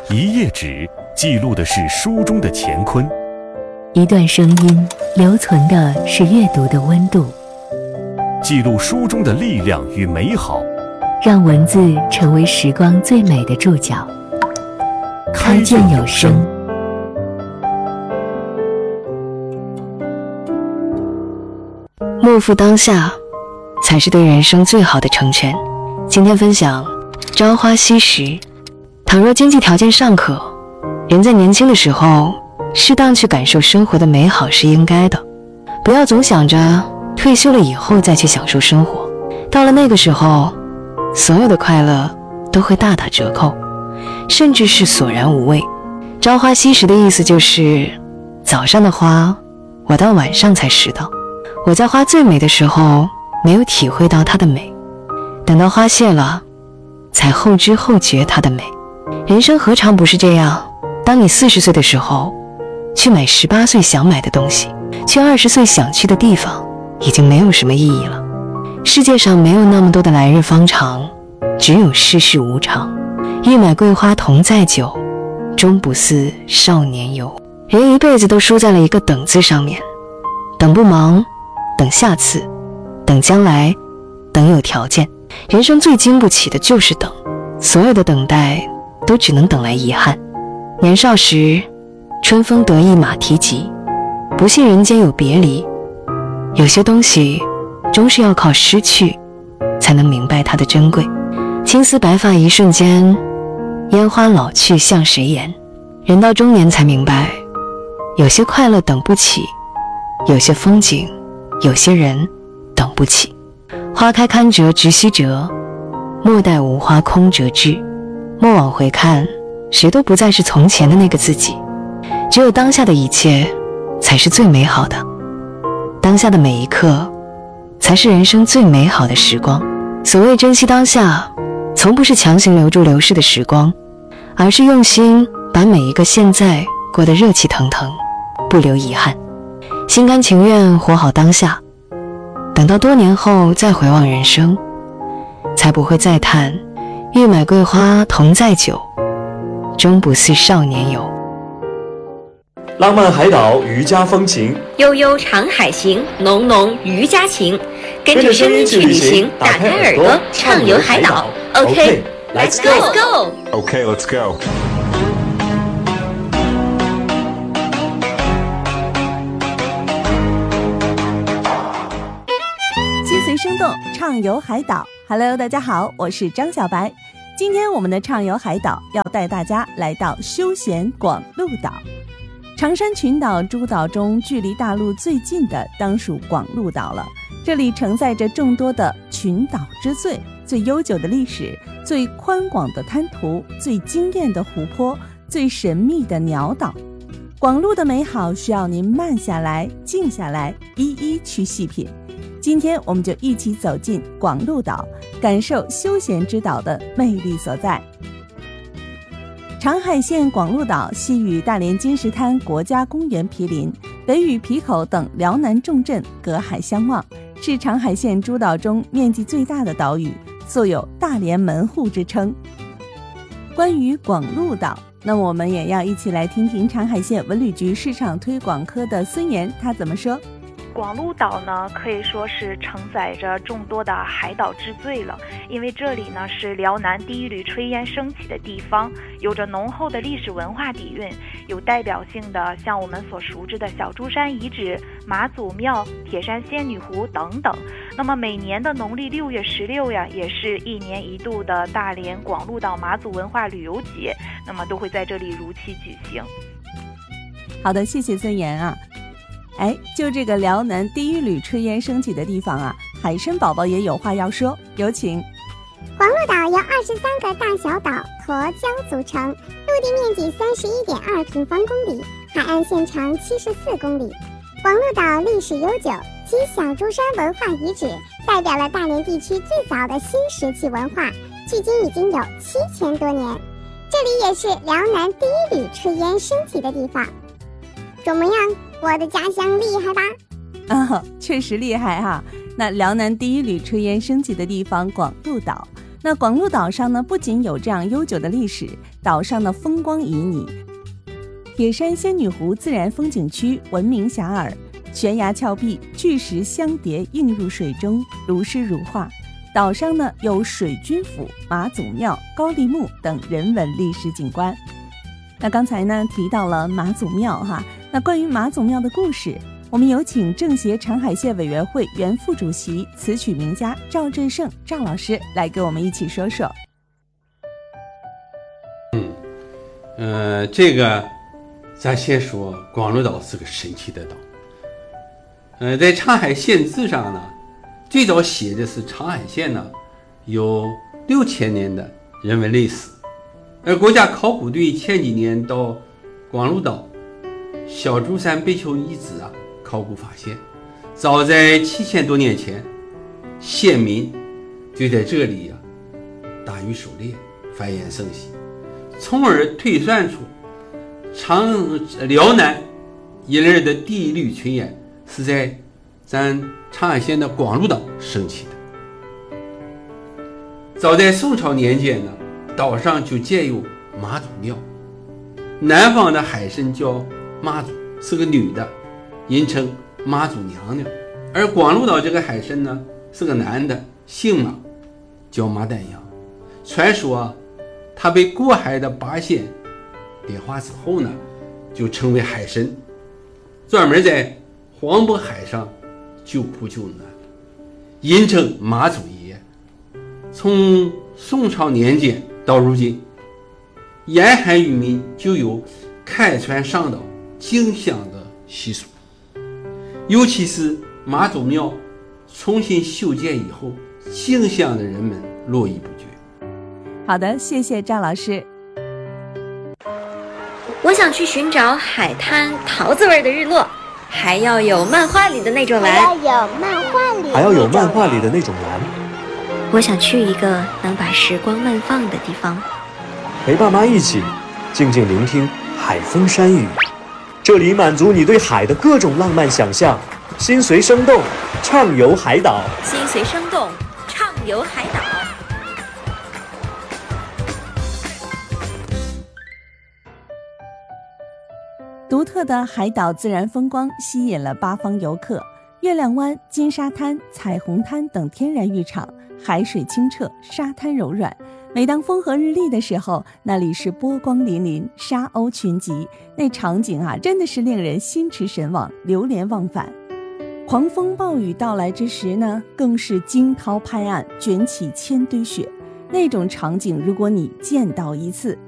一页纸记录的是书中的乾坤， 一段声音留存的是阅读的温度， 记录书中的力量与美好， 让文字成为时光最美的注脚。开卷有声， 莫负当下，才是对人生最好的成全。今天分享朝花夕拾。倘若经济条件尚可，人在年轻的时候适当去感受生活的美好是应该的，不要总想着退休了以后再去享受生活，到了那个时候，所有的快乐都会大打折扣，甚至是索然无味。朝花夕拾的意思就是早上的花我到晚上才拾到，我在花最美的时候没有体会到它的美，等到花谢了才后知后觉它的美。人生何尝不是这样，当你40岁的时候去买18岁想买的东西，去20岁想去的地方，已经没有什么意义了。世界上没有那么多的来日方长，只有世事无常。欲买桂花同载酒，终不似少年游。人一辈子都输在了一个等字上面，等不忙，等下次，等将来，等有条件。人生最经不起的就是等，所有的等待都只能等来遗憾。年少时春风得意马蹄疾，不信人间有别离。有些东西终是要靠失去才能明白它的珍贵。青丝白发一瞬间，烟花老去向谁言。人到中年才明白，有些快乐等不起，有些风景，有些人等不起。花开堪折直须折，莫待无花空折枝。莫往回看，谁都不再是从前的那个自己，只有当下的一切才是最美好的。当下的每一刻才是人生最美好的时光。所谓珍惜当下，从不是强行留住流逝的时光，而是用心把每一个现在过得热气腾腾，不留遗憾，心甘情愿活好当下。等到多年后再回望人生，才不会再叹欲买桂花同载酒，终不似少年游。 浪漫海岛渔家风情， 悠悠长海行，浓浓渔家情。跟着声音去旅行，打开耳朵畅游海岛。OK, let's go. OK, let's go. 心随生动，畅游海岛。Hello， 大家好，我是张小白。今天我们的畅游海岛要带大家来到休闲广鹿岛。长山群岛诸岛中，距离大陆最近的当属广鹿岛了。这里承载着众多的群岛之最，最悠久的历史，最宽广的滩涂，最惊艳的湖泊，最神秘的鸟岛。广鹿的美好需要您慢下来，静下来，一一去细品。今天我们就一起走进广鹿岛，感受休闲之岛的魅力所在。长海县广鹿岛西与大连金石滩国家公园毗邻，北与皮口等辽南重镇隔海相望，是长海县诸岛中面积最大的岛屿，素有大连门户之称。关于广鹿岛，那么我们也要一起来听听长海县文旅局市场推广科的孙岩他怎么说。 广鹿岛呢，可以说是承载着众多的海岛之最了，因为这里呢是辽南第一缕炊烟升起的地方，有着浓厚的历史文化底蕴，有代表性的像我们所熟知的小珠山遗址、妈祖庙、铁山仙女湖等等。那么每年的农历6月16呀，也是1年1度的大连广鹿岛妈祖文化旅游节，那么都会在这里如期举行。 好的，谢谢孙岩啊。就这个辽南第一缕炊烟升起的地方啊，海参宝宝也有话要说，有请。 广鹿岛由23个大小岛驼礁组成，陆地面积31.2平方公里，海岸线长74公里。广鹿岛历史悠久，其小珠山文化遗址代表了大连地区最早的新石器文化，距今已经有7000多年。这里也是辽南第一缕炊烟升起的地方。怎么样，我的家乡厉害吧？ 确实厉害哈。那辽南第一缕炊烟升起的地方广鹿岛， 那广鹿岛上呢，不仅有这样悠久的历史，岛上的风光旖旎，铁山仙女湖自然风景区闻名遐迩，悬崖峭壁、巨石相叠映入水中，如诗如画。岛上呢有水军府、妈祖庙、高丽墓等人文历史景观。那刚才呢提到了妈祖庙哈，那关于妈祖庙的故事，我们有请政协长海县委员会原副主席、词曲名家赵振胜赵老师来给我们一起说说。 这个咱先说广鹿岛是个神奇的岛。在长海县志上呢，最早写的是长海县呢有6000年的人文历史，而国家考古队前几年到广鹿岛小竹山北丘遗址考古发现，早在7000多年前，县民就在这里打鱼狩猎，繁衍生息，从而推算出辽南一类的第一缕炊烟是在咱长海县的广鹿岛升起的。早在宋朝年间呢，岛上就建有妈祖庙，南方的海参叫妈祖，是个女的，人称妈祖娘娘；而广鹿岛这个海参呢，是个男的，姓马，叫马丹阳。传说他被过海的八仙点化之后呢，就成为海参，专门在黄渤海上救苦救难，人称妈祖爷。从宋朝年间到如今，沿海渔民就有开船上岛进香的习俗，尤其是妈祖庙重新修建以后，进香的人们络绎不绝。 好的，谢谢赵老师。 我想去寻找海滩桃子味的日落，还要有漫画里的那种蓝， 还要有漫画里的那种蓝。 我想去一个能把时光慢放的地方， 陪爸妈一起静静聆听海风山雨，这里满足你对海的各种浪漫想象。心随生动，畅游海岛。 心随生动，畅游海岛。 独特的海岛自然风光吸引了八方游客，月亮湾、金沙滩、彩虹滩等天然浴场，海水清澈，沙滩柔软。每当风和日丽的时候，那里是波光粼粼，沙鸥群集，那场景真的是令人心驰神往，流连忘返。狂风暴雨到来之时呢，更是惊涛拍岸，卷起千堆雪。那种场景，如果你见到一次，